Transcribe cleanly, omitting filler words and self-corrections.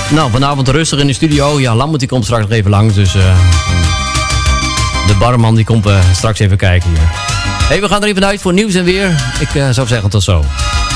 Nou, vanavond rustig in de studio. Ja, Lammert die komt straks nog even langs. Dus de barman die komt straks even kijken hier. Hey, we gaan er even uit voor nieuws en weer. Ik zou zeggen tot zo.